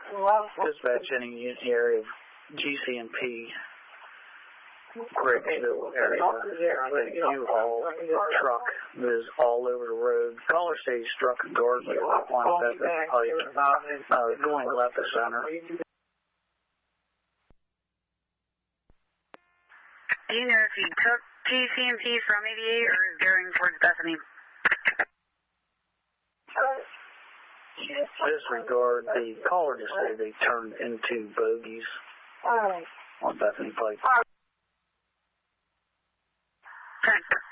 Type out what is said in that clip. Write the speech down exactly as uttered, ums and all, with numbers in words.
Dispatch any unit area of G C and P. Brickville area. The U-Haul truck is all over the road. Caller says he struck a guard with one seven pipe, uh, going left of center. Do you know if he took G C and P from eighty-eight or is going towards Bethany? Disregard, the caller just said they turned into bogies on Bethany Pike. Transfer.